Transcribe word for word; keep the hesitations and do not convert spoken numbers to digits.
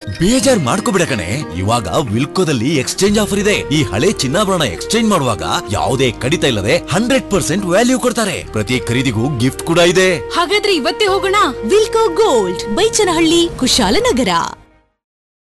ಬೇಜಾರ್ ಮಾಡ್ಕೋಬಿಡ ಕಣೆ, ಇವಾಗ ವಿಲ್ಕೋದಲ್ಲಿ ಎಕ್ಸ್ಚೇಂಜ್ ಆಫರ್ ಇದೆ. ಈ ಹಳೆ ಚಿನ್ನಾಭರಣ ಎಕ್ಸ್ಚೇಂಜ್ ಮಾಡುವಾಗ ಯಾವುದೇ ಕಡಿತ ಇಲ್ಲದೆ ಹಂಡ್ರೆಡ್ ಪರ್ಸೆಂಟ್ ವ್ಯಾಲ್ಯೂ ಕೊಡ್ತಾರೆ. ಪ್ರತಿ ಖರೀದಿಗೂ ಗಿಫ್ಟ್ ಕೂಡ ಇದೆ. ಹಾಗಾದ್ರೆ ಇವತ್ತೇ ಹೋಗೋಣ. ವಿಲ್ಕೋ ಗೋಲ್ಡ್, ಬೈಚನಹಳ್ಳಿ, ಕುಶಾಲನಗರ.